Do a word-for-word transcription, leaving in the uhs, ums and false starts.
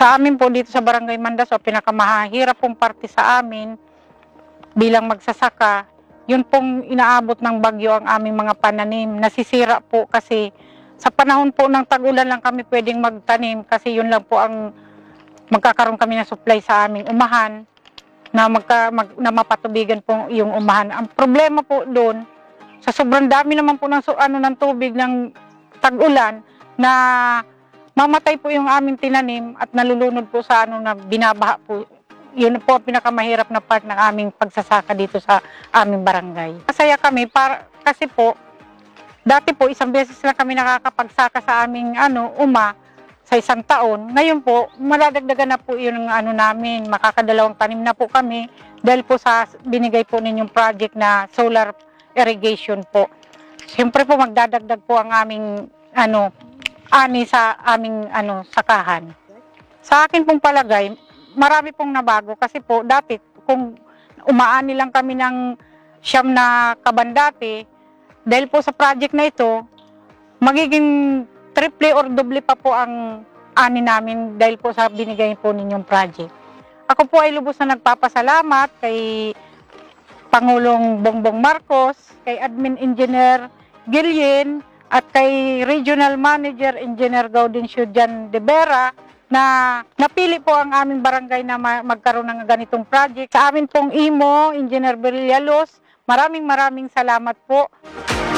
Sa amin po dito sa Barangay Mandaso, pinakamahirap pong parte sa amin bilang magsasaka, yun pong inaabot ng bagyo ang aming mga pananim. Nasisira po kasi sa panahon po ng tag-ulan lang kami pwedeng magtanim kasi yun lang po ang magkakaroon kami ng supply sa aming umahan na, magka, mag, na mapatubigan po yung umahan. Ang problema po doon, sa sobrang dami naman po ng, ano, ng tubig ng tag-ulan na mamatay po yung aming tinanim at nalulunod po sa ano na binabaha po. Yun po ang pinakamahirap na part ng aming pagsasaka dito sa aming barangay. Masaya kami para, kasi po, dati po isang beses lang kami nakakapagsaka sa aming ano, uma sa isang taon. Ngayon po, maladagdagan na po yun ng ano namin, makakadalawang tanim na po kami dahil po sa binigay po ninyong project na solar irrigation po. Siyempre po magdadagdag po ang aming ano, ani sa aming ano, sakahan. Sa akin pong palagay, marami pong nabago kasi po dati kung umaani lang kami ng siyam na kaban dati, dahil po sa project na ito, magiging triple or doble pa po ang ani namin dahil po sa binigay po ninyong project. Ako po ay lubos na nagpapasalamat kay Pangulong Bongbong Marcos, kay Admin Engineer Gillian, at kay Regional Manager Engineer Gaudencio Jan de Vera na napili po ang aming barangay na magkaroon ng ganitong project. Sa amin pong I M O, Engineer Berillalos, maraming maraming salamat po.